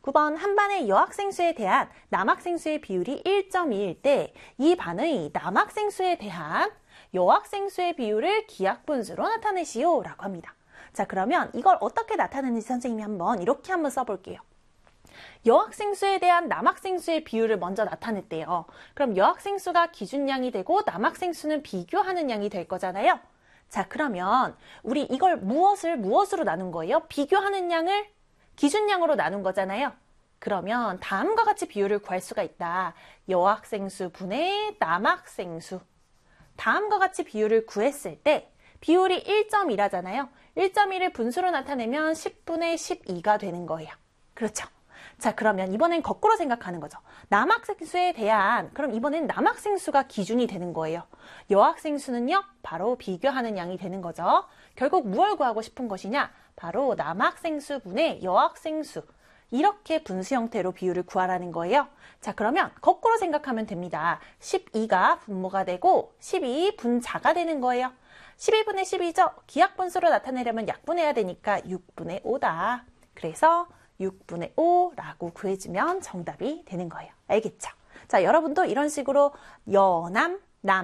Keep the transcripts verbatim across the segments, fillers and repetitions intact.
구 번 한 반의 여학생 수에 대한 남학생 수의 비율이 일 점 이일 때 이 반의 남학생 수에 대한 여학생 수의 비율을 기하분수로 나타내시오 라고 합니다. 자, 그러면 이걸 어떻게 나타내는지 선생님이 한번 이렇게 한번 써볼게요. 여학생 수에 대한 남학생 수의 비율을 먼저 나타냈대요. 그럼 여학생 수가 기준량이 되고 남학생 수는 비교하는 양이 될 거잖아요. 자, 그러면 우리 이걸 무엇을 무엇으로 나눈 거예요? 비교하는 양을 기준량으로 나눈 거잖아요. 그러면 다음과 같이 비율을 구할 수가 있다. 여학생 수 분의 남학생 수. 다음과 같이 비율을 구했을 때 비율이 일 점 일하잖아요. 일 점 일을 분수로 나타내면 십분의 십이가 되는 거예요. 그렇죠? 자, 그러면 이번엔 거꾸로 생각하는 거죠. 남학생 수에 대한, 그럼 이번엔 남학생 수가 기준이 되는 거예요. 여학생 수는요, 바로 비교하는 양이 되는 거죠. 결국 무엇을 구하고 싶은 것이냐? 바로 남학생 수 분의 여학생 수. 이렇게 분수 형태로 비율을 구하라는 거예요. 자, 그러면 거꾸로 생각하면 됩니다. 십이가 분모가 되고 십이 분자가 되는 거예요. 십이분의 십이죠. 기하분수로 나타내려면 약분해야 되니까 육분의 오다. 그래서 육분의 오라고 구해주면 정답이 되는 거예요. 알겠죠? 자, 여러분도 이런 식으로 여남,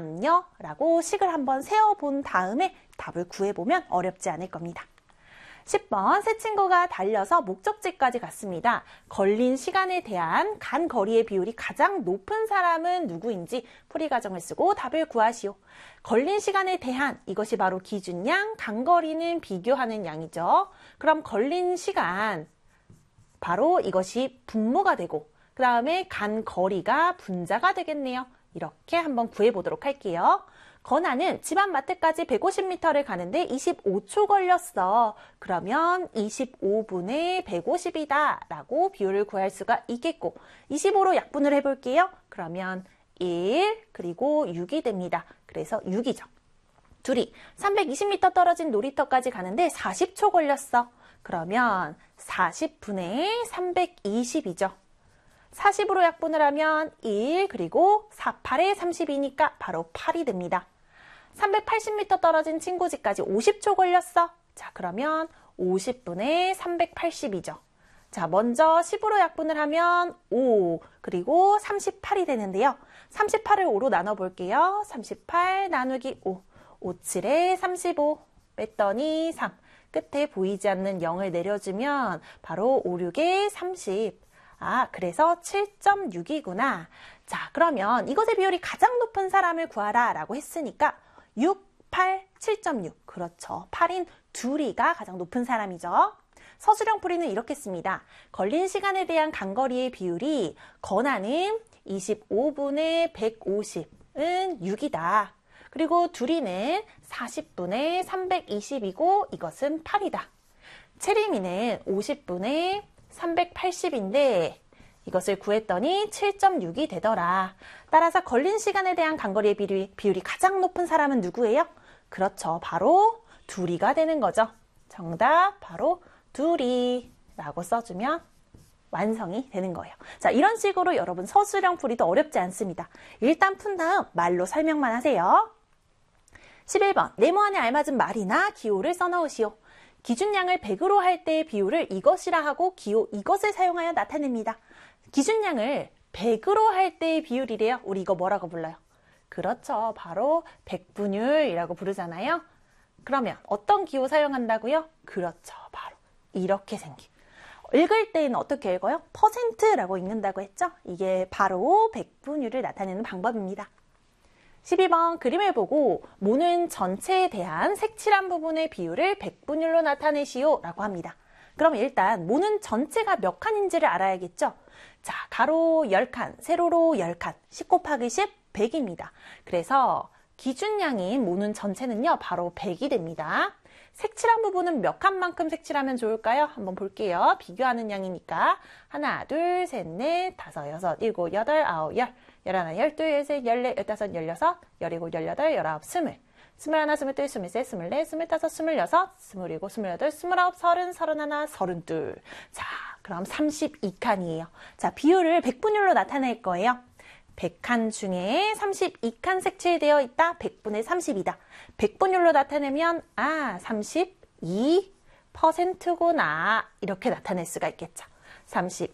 남녀라고 식을 한번 세어본 다음에 답을 구해보면 어렵지 않을 겁니다. 십 번 세 친구가 달려서 목적지까지 갔습니다. 걸린 시간에 대한 간 거리의 비율이 가장 높은 사람은 누구인지 풀이 과정을 쓰고 답을 구하시오. 걸린 시간에 대한 이것이 바로 기준량, 간 거리는 비교하는 양이죠. 그럼 걸린 시간 바로 이것이 분모가 되고 그 다음에 간 거리가 분자가 되겠네요. 이렇게 한번 구해보도록 할게요. 건아는 집 앞 마트까지 백오십 미터를 가는데 이십오 초 걸렸어. 그러면 이십오분의 백오십이다 라고 비율을 구할 수가 있겠고 이십오로 약분을 해볼게요. 그러면 일 그리고 육이 됩니다. 그래서 육이죠. 둘이 삼백이십 미터 떨어진 놀이터까지 가는데 사십 초 걸렸어. 그러면 사십분의 삼백이십이죠. 사십으로 약분을 하면 일 그리고 사, 팔에 삼십이니까 바로 팔이 됩니다. 삼백팔십 미터 떨어진 친구 집까지 오십 초 걸렸어. 자, 그러면 오십분의 삼백팔십이죠. 자, 먼저 십으로 약분을 하면 오 그리고 삼십팔이 되는데요. 삼십팔을 오로 나눠볼게요. 삼십팔 나누기 오. 오, 칠에 삼십오 뺐더니 삼. 끝에 보이지 않는 영을 내려주면 바로 오, 육에 삼십. 아, 그래서 칠 점 육이구나. 자, 그러면 이것의 비율이 가장 높은 사람을 구하라 라고 했으니까 육, 팔, 칠 점 육. 그렇죠. 팔인 둘이가 가장 높은 사람이죠. 서술형 풀이는 이렇게 씁니다. 걸린 시간에 대한 간거리의 비율이 건아는 이십오분의 백오십은 육이다. 그리고 둘이는 사십분의 삼백이십이고 이것은 팔이다. 채림이는 오십분의 삼백팔십인데 이것을 구했더니 칠 점 육이 되더라. 따라서 걸린 시간에 대한 간거리의 비율이, 비율이 가장 높은 사람은 누구예요? 그렇죠. 바로 둘이가 되는 거죠. 정답 바로 둘이라고 써주면 완성이 되는 거예요. 자, 이런 식으로 여러분 서술형 풀이도 어렵지 않습니다. 일단 푼 다음 말로 설명만 하세요. 십일 번 네모안에 알맞은 말이나 기호를 써넣으시오. 기준량을 백으로 할 때의 비율을 이것이라 하고 기호 이것을 사용하여 나타냅니다. 기준량을 백으로 할 때의 비율이래요. 우리 이거 뭐라고 불러요? 그렇죠. 바로 백분율이라고 부르잖아요. 그러면 어떤 기호 사용한다고요? 그렇죠. 바로 이렇게 생긴. 읽을 때는 어떻게 읽어요? 퍼센트라고 읽는다고 했죠? 이게 바로 백분율을 나타내는 방법입니다. 십이 번 그림을 보고 모는 전체에 대한 색칠한 부분의 비율을 백분율로 나타내시오 라고 합니다. 그럼 일단 모는 전체가 몇 칸인지를 알아야겠죠? 자, 가로 십 칸, 세로로 십 칸, 십 곱하기 십, 백입니다. 그래서 기준량인 모는 전체는요, 바로 백이 됩니다. 색칠한 부분은 몇 칸만큼 색칠하면 좋을까요? 한번 볼게요. 비교하는 양이니까 하나, 둘, 셋, 넷, 다섯, 여섯, 일곱, 여덟, 아홉, 열, 열하나, 열둘, 열셋, 열넷, 열다섯, 열여섯, 열일곱, 열여덟, 열아홉, 스물, 스물하나, 스물둘, 스물셋, 스물넷, 스물다섯, 스물여섯, 스물일곱, 스물여덟, 스물아홉, 서른, 서른하나, 서른둘. 자, 그럼 삼십이 칸이에요. 자, 비율을 백분율로 나타낼 거예요. 백 칸 중에 삼십이 칸 색칠되어 있다. 백분의 삼십이다. 백분율로 나타내면 아, 삼십이 퍼센트구나. 이렇게 나타낼 수가 있겠죠. 삼십이